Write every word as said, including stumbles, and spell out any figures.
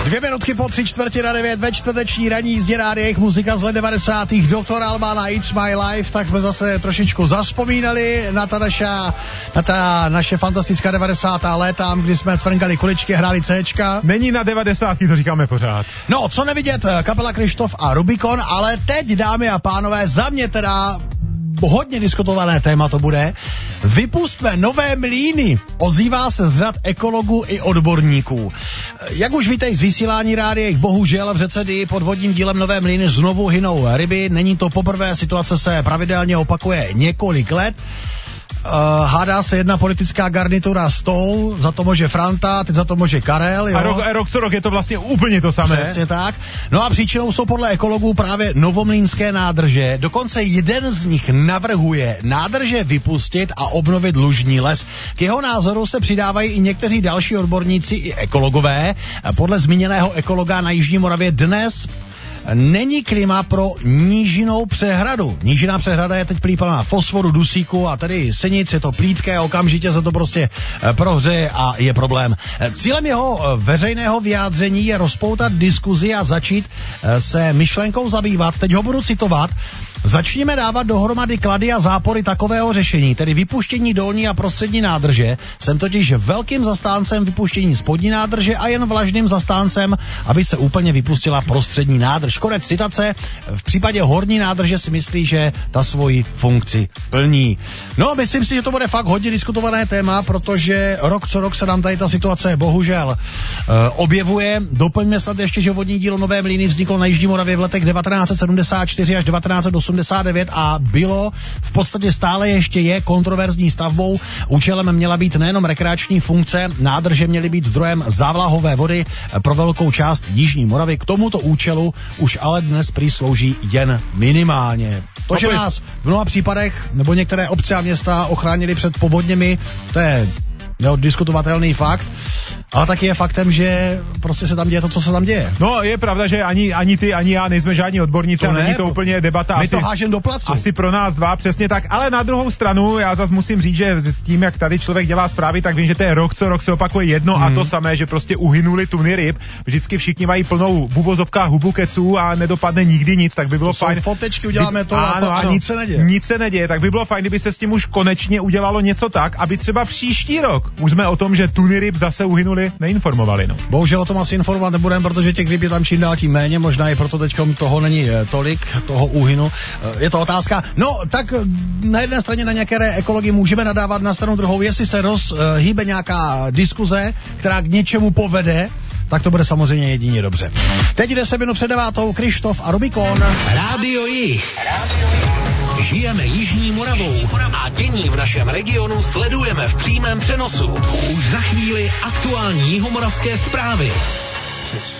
Dvě minutky po tři čtvrtě na devět ve čtvrteční ranní jízdě rádia, jejich muzika z let devadesátých. doktor Alban a It's My Life, tak jsme zase trošičku zaspomínali na ta naše, na ta naše fantastická devadesátá léta, kdy jsme cvrnkali kuličky, hráli Cčka. Není na devadesátky, to říkáme pořád. No, co nevidět, kapela Kryštof a Rubikon, ale teď, dámy a pánové, za mě teda hodně diskutované téma to bude. Vypustme nové mlýny. Ozývá se z řad ekologů i odborníků. Jak už víte z vysílání rádiek, bohužel v řece Dyji pod vodním dílem Nové mlýny znovu hynou ryby. Není to poprvé, situace se pravidelně opakuje několik let. Uh, hádá se jedna politická garnitura s tou, za to může Franta, teď za to může Karel, jo? A rok, rok co rok je to vlastně úplně to samé. Přesně tak. No a příčinou jsou podle ekologů právě novomlýnské nádrže. Dokonce jeden z nich navrhuje nádrže vypustit a obnovit lužní les. K jeho názoru se přidávají i někteří další odborníci i ekologové. Podle zmíněného ekologa na Jižní Moravě dnes není klima pro nížinou přehradu. Nížiná přehrada je teď plná fosforu, dusíku a tedy senic, je to plítké, okamžitě se to prostě prohřeje a je problém. Cílem jeho veřejného vyjádření je rozpoutat diskuzi a začít se myšlenkou zabývat. Teď ho budu citovat. Začněme dávat dohromady klady a zápory takového řešení, tedy vypuštění dolní a prostřední nádrže. Jsem totiž velkým zastáncem vypuštění spodní nádrže a jen vlažným zastáncem, aby se úplně vypustila prostřední nádrž. Konec citace. V případě horní nádrže si myslí, že ta svoji funkci plní. No, myslím si, že to bude fakt hodně diskutované téma, protože rok co rok se nám tady ta situace bohužel uh, objevuje. Doplňme snad ještě, že vodní dílo Nové mlýny vzniklo na Jižní Moravě v letech devatenáct set sedmdesát čtyři až devatenáct set osmdesát devět a bylo, v podstatě stále ještě je kontroverzní stavbou. Účelem měla být nejenom rekreační funkce, nádrže měly být zdrojem závlahové vody pro velkou část Jižní Moravy. K tomuto účelu už ale dnes prý slouží jen minimálně. To, že nás v mnoha případech nebo některé obce a města ochránili před povodněmi, to je neoddiskutovatelný fakt, ale taky je faktem, že prostě se tam děje to, co se tam děje. No, je pravda, že ani, ani ty, ani já nejsme žádní odborníci to a není ne, to úplně debata. My asi, to hážem do placu. Asi pro nás dva, přesně tak. Ale na druhou stranu, já zase musím říct, že s tím, jak tady člověk dělá zprávy, tak vím, že to je rok co rok se opakuje jedno hmm. a to samé, že prostě uhynuli tuny ryb. Vždycky všichni mají plnou v uvozovkách hubu keců a nedopadne nikdy nic, tak by bylo to fajn. Fotečky uděláme to, ano, a, to ano, a nic se neděje. Nic se neděje, tak by bylo fajn, kdyby se s tím už konečně udělalo něco tak, aby třeba příští rok už jsme o tom, že tuny ryb zase uhynuli, neinformovali. No. Bohužel o tom asi informovat nebudeme, protože těch ryb je tam čím dál tím méně, možná i proto teďkom toho není tolik, toho úhynu. Je to otázka. No, tak na jedné straně na nějaké ekologii můžeme nadávat, na stranu druhou, jestli se rozhýbe nějaká diskuze, která k něčemu povede, tak to bude samozřejmě jedině dobře. Teď jde se minut před devátou, Kryštof a Rubikon. Rádio Jich. Žijeme Jižní Moravou a dění v našem regionu sledujeme v přímém přenosu. Už za chvíli aktuální jihomoravské zprávy.